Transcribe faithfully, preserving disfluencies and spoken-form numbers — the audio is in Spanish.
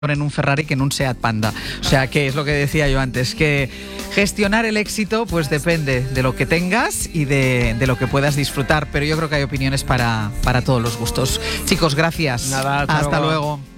en un Ferrari que en un Seat Panda. O sea, que es lo que decía yo antes, que gestionar el éxito pues depende de lo que tengas y de, de lo que puedas disfrutar, pero yo creo que hay opiniones para, para todos los gustos. Chicos, gracias. Nada, hasta, hasta luego. luego.